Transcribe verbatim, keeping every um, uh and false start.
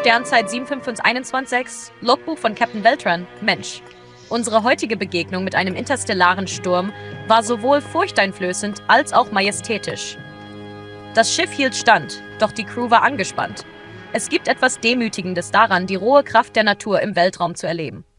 Sternzeit sieben fünf fünf eins eins sechs, Logbuch von Captain Beltran, Mensch. Unsere heutige Begegnung mit einem interstellaren Sturm war sowohl furchteinflößend als auch majestätisch. Das Schiff hielt stand, doch die Crew war angespannt. Es gibt etwas Demütigendes daran, die rohe Kraft der Natur im Weltraum zu erleben.